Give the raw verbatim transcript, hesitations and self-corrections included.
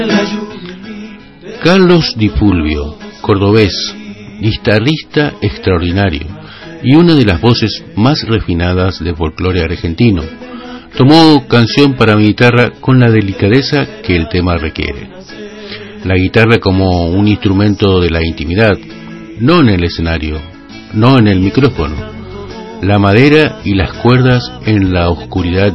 Carlos Di Fulvio, cordobés, guitarrista extraordinario y una de las voces más refinadas del folclore argentino, tomó Canción para mi guitarra con la delicadeza que el tema requiere. La guitarra como un instrumento de la intimidad, no en el escenario, no en el micrófono. La madera y las cuerdas en la oscuridad